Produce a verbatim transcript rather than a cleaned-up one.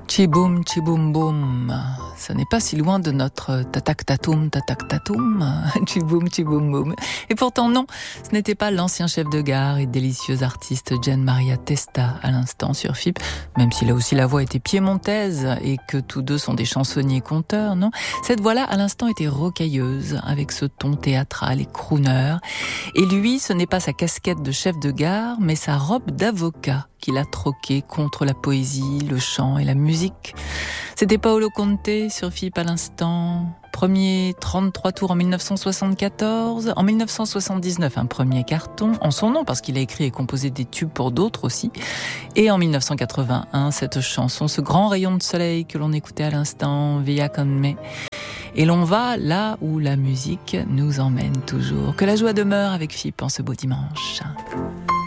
Tchiboum, tchiboum, boum. Ce n'est pas si loin de notre tatak tatoum, tatak tatoum. Tchiboum, tchiboum, boum. Et pourtant non, ce n'était pas l'ancien chef de gare et délicieux artiste Gian Maria Testa à l'instant sur F I P, même si là aussi la voix était piémontaise et que tous deux sont des chansonniers conteurs, non. Cette voix-là à l'instant était rocailleuse avec ce ton théâtral et crooner. Et lui, ce n'est pas sa casquette de chef de gare, mais sa robe d'avocat qu'il a troquée contre la poésie, le chant et la musique. C'était Paolo Conte sur F I P à l'instant. Premier trente-trois tours en mille neuf cent soixante-quatorze. En mille neuf cent soixante-dix-neuf, un premier carton en son nom parce qu'il a écrit et composé des tubes pour d'autres aussi. Et en mille neuf cent quatre-vingt-un, cette chanson, ce grand rayon de soleil que l'on écoutait à l'instant, Via con me. Et l'on va là où la musique nous emmène toujours. Que la joie demeure avec F I P en ce beau dimanche.